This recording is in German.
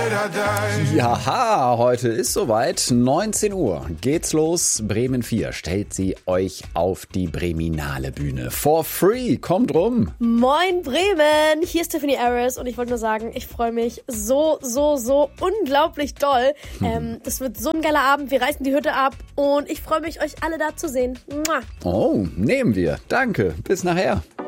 Jaha, heute ist soweit. 19 Uhr geht's los. Bremen 4 stellt sie euch auf die Breminale Bühne. For free, kommt rum. Moin Bremen, hier ist Tiffany Harris und ich wollte nur sagen, ich freue mich so unglaublich doll. Das wird so ein geiler Abend, wir reißen die Hütte ab und ich freue mich, euch alle da zu sehen. Mua. Oh, nehmen wir. Danke, bis nachher.